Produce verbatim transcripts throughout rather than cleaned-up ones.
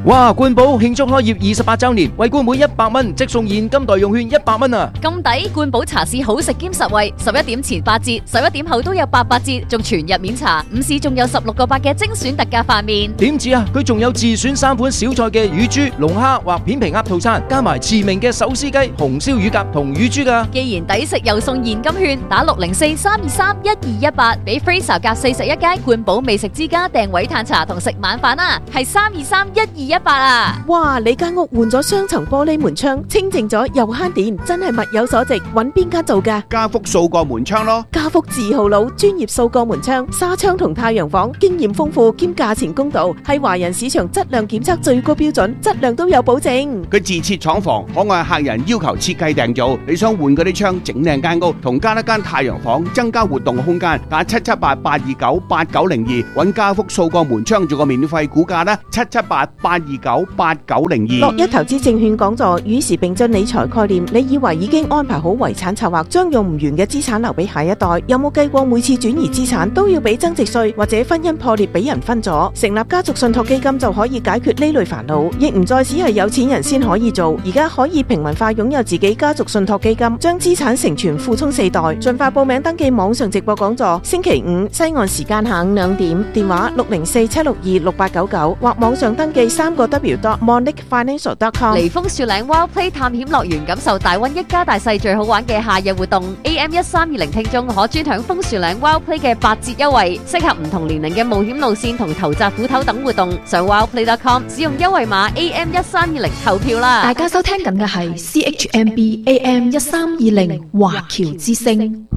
哇！冠寶慶祝開業二十八週年，為冠每一百蚊即送現金代用券一百蚊啊！ 咁抵！冠寶茶市好食兼實惠，十一點前八折，十一點後都有八八折，仲全日免查。午市仲有十六個八嘅精選特價飯麵。 點止啊！佢仲有自選三款小菜嘅乳豬、龍蝦或片皮鴨套餐，加埋馳名嘅手撕雞、紅燒乳鴿同乳豬噶。 既然抵食又送現金券，打六零四三二三一二一八，俾 Fraser 夾四十一街冠寶美食之家訂位嘆茶同食晚飯啊！係三二三一二一八啊！ 哇！你間屋換咗雙層玻璃門窗，清淨咗又慳電，真係物有所值。揾邊間做㗎？ 家福數個門窗咯。 家福字號佬，專業數個門窗、紗窗同太陽房，經驗豐富兼價錢公道，係華人市場質量檢測最高標準，質量都有保證。 佢自設廠房，可按客人要求設計訂造。你想換嗰啲窗，整靚間屋，同加一間太陽房，增加活動空間，打七七八八二九八九零二，揾家福數個門窗做個免費估價啦，七七八八二九八九零二。 樂一投資證券講座與時並進理財概念，你以為已經安排好遺產策劃，將用唔完嘅資產留俾下一代？有冇計過每次轉移資產都要俾增值稅，或者婚姻破裂俾人分咗？成立家族信託基金就可以解決呢類煩惱，亦唔再只係有錢人先可以做，而家可以平民化擁有自己家族信託基金，將資產承傳付充四代。盡快報名登記網上直播講座，星期五西岸時間下午兩點，電話六零四七六二六八九九或網上登記三個 W dot monic financial dot com。 離峰樹嶺 Wild Play 探險樂園，感受大溫一家大細最好玩嘅夏日活動。A M 一三二零聽眾可專享楓樹嶺 Wild Play 嘅八折優惠，適合唔同年齡嘅冒險路線同頭擲斧頭等活動。上 wildplay dot com 使用優惠碼 A M 一三二零投票啦！ 大家收聽緊嘅係 C H M B A M 一三二零華僑之聲，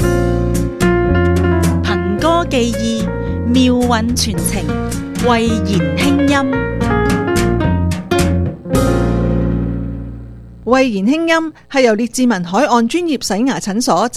憑歌寄意，妙韻傳情，慧言輕音。 慧言輕音係由列治文海岸專業洗牙診所